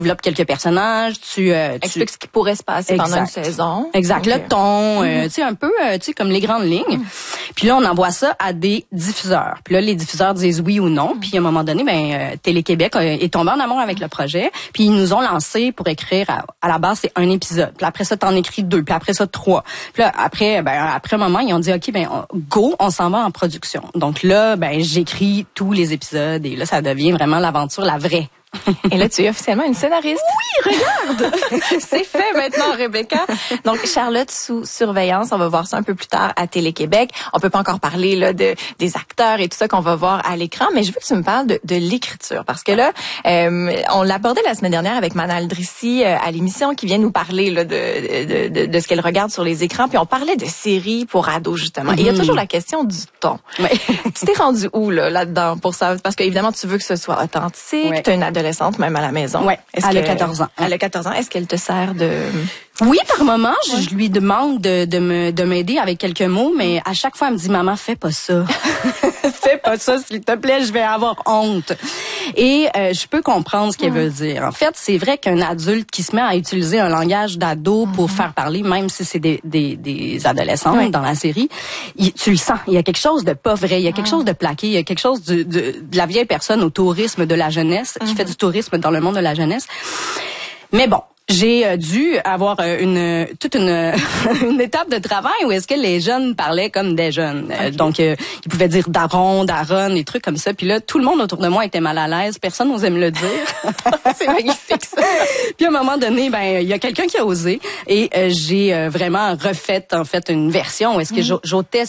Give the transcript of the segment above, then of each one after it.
développes quelques personnages, tu expliques ce qui pourrait se passer pendant une saison. Exact, okay. Le ton, tu sais un peu tu sais comme les grandes lignes. Puis là on envoie ça à des diffuseurs. Puis là les diffuseurs disent oui ou non. Puis à un moment donné Télé-Québec est tombé en amour avec le projet. Puis ils nous ont lancé pour écrire à la base c'est un épisode. Puis après ça t'en écris 2, puis après ça 3. Puis là après un moment ils ont dit OK go, on s'en va en production. Donc là j'écris tous les épisodes et là ça devient vraiment l'aventure, la vraie. Et là, tu es officiellement une scénariste. Oui, regarde! C'est fait maintenant, Rebecca. Donc, Charlotte sous surveillance, on va voir ça un peu plus tard à Télé-Québec. On peut pas encore parler là des acteurs et tout ça qu'on va voir à l'écran, mais je veux que tu me parles de l'écriture. Parce que là, on l'abordait la semaine dernière avec Manal Drissi à l'émission qui vient nous parler là, de ce qu'elle regarde sur les écrans. Puis on parlait de séries pour ados, justement. Et il y a toujours la question du ton. Ouais. Tu t'es rendu où là-dedans pour ça? Parce qu'évidemment, tu veux que ce soit authentique. Ouais. Tu as une adolescente même à la maison. Ouais, elle a 14 ans. Elle a 14 ans. Est-ce qu'elle te sert de... Oui, par moment, je lui demande de m'aider avec quelques mots, mais à chaque fois, elle me dit, maman, fais pas ça. Fais pas ça, s'il te plaît, je vais avoir honte. Et je peux comprendre ce qu'elle veut dire. En fait, c'est vrai qu'un adulte qui se met à utiliser un langage d'ado pour faire parler, même si c'est des adolescents dans la série, tu le sens. Il y a quelque chose de pas vrai, il y a quelque chose de plaqué, il y a quelque chose de la vieille personne au tourisme de la jeunesse, qui fait du tourisme dans le monde de la jeunesse. Mais bon, j'ai dû avoir toute une étape de travail où est-ce que les jeunes parlaient comme des jeunes. Okay. Donc, ils pouvaient dire daron, daronne, des trucs comme ça. Puis là, tout le monde autour de moi était mal à l'aise. Personne n'osait me le dire. C'est magnifique, ça. Puis à un moment donné, il y a quelqu'un qui a osé. Et j'ai vraiment refait, en fait, une version où est-ce que j'ôtais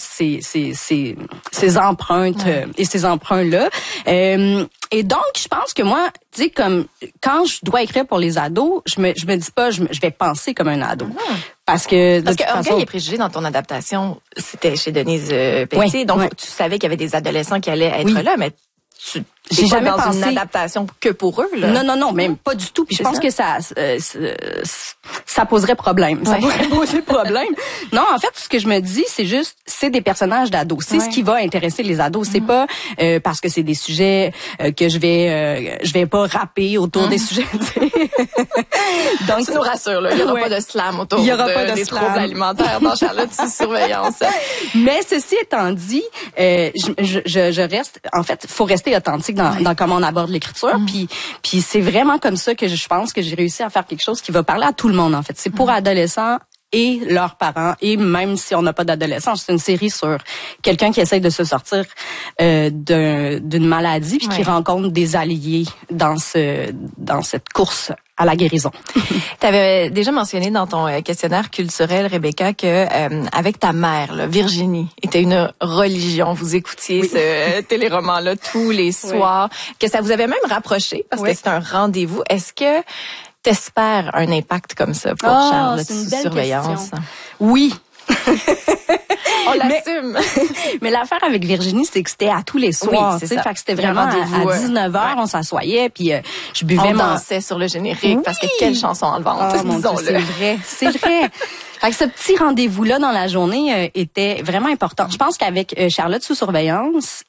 ces empreintes et ces emprunts-là. Et donc, je pense que moi, tu sais, comme quand je dois écrire pour les ados, je me dis pas, je vais penser comme un ado. Parce que Orgueil et préjugés dans ton adaptation, c'était chez Denise Pelletier. Donc, tu savais qu'il y avait des adolescents qui allaient être là, mais j'ai jamais pensé dans une adaptation que pour eux, là. Non, même pas du tout. Puis je pense que ça poserait problème. Ça pourrait poser problème. Non, en fait, ce que je me dis, c'est juste, c'est des personnages d'ados. C'est ce qui va intéresser les ados. C'est pas parce que c'est des sujets que je vais pas rapper autour des sujets. Donc, tu nous rassures, là. Il y aura pas de slam autour des troubles alimentaires dans Charlotte sous surveillance. Mais ceci étant dit, je reste, en fait, faut rester authentique dans comment on aborde l'écriture. Puis c'est vraiment comme ça que je pense que j'ai réussi à faire quelque chose qui va parler à tout le monde, en fait. C'est pour adolescents et leurs parents, et même si on n'a pas d'adolescents. C'est une série sur quelqu'un qui essaye de se sortir d'une maladie puis qui rencontre des alliés dans cette course à la guérison. Tu avais déjà mentionné dans ton questionnaire culturel, Rebecca, que avec ta mère, là, Virginie, était une religion. Vous écoutiez ce téléroman-là tous les soirs, que ça vous avait même rapproché parce que c'est un rendez-vous. Est-ce que t'espères un impact comme ça pour Charlotte sous surveillance? Question. Oui. On l'assume. Mais l'affaire avec Virginie, c'est que c'était à tous les soirs. C'est ça. Fait que c'était vraiment à 19h, on s'assoyait, puis je buvais on dansait sur le générique parce que quelle chanson enlevante. Oh, mon Dieu, c'est vrai. Fait que ce petit rendez-vous-là dans la journée était vraiment important. Je pense qu'avec Charlotte sous surveillance,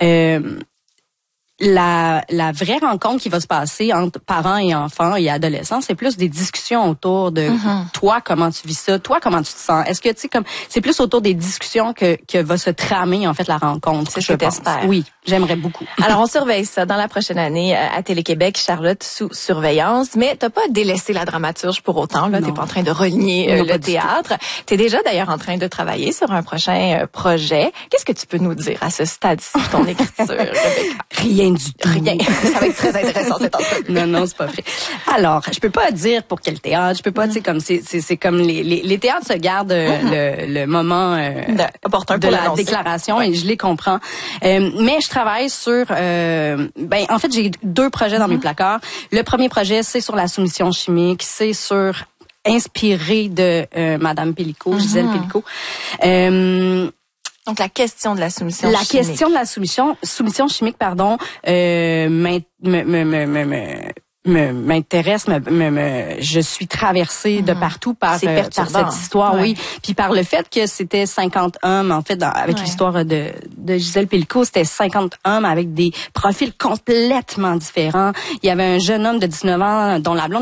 la vraie rencontre qui va se passer entre parents et enfants et adolescents, c'est plus des discussions autour de toi, comment tu vis ça, toi, comment tu te sens. Est-ce que, tu sais, comme, c'est plus autour des discussions que va se tramer, en fait, la rencontre. C'est ce que t'espères. Oui, j'aimerais beaucoup. Alors, on surveille ça dans la prochaine année à Télé-Québec, Charlotte sous surveillance. Mais t'as pas délaissé la dramaturge pour autant, là. T'es pas en train de renier le théâtre. T'es déjà, d'ailleurs, en train de travailler sur un prochain projet. Qu'est-ce que tu peux nous dire à ce stade-ci de ton écriture, Rebecca? Rien du tout. Rien. Ça va être très intéressant cette entrevue. Non, c'est pas vrai. Alors, je peux pas dire pour quel théâtre, je peux pas dire comme c'est comme les théâtres se gardent le moment opportun de la déclaration et je les comprends. Mais je travaille sur en fait, j'ai 2 projets dans mes placards. Le premier projet, c'est sur la soumission chimique, c'est sur inspiré de Madame Pellicot, Gisèle Pellicot. Donc, la question de la soumission chimique. Question de la soumission chimique, m'intéresse, je suis traversée de partout par cette histoire, oui. Puis par le fait que c'était 50 hommes, en fait, avec l'histoire de Gisèle Pellicot, c'était 50 hommes avec des profils complètement différents. Il y avait un jeune homme de 19 ans dont la blonde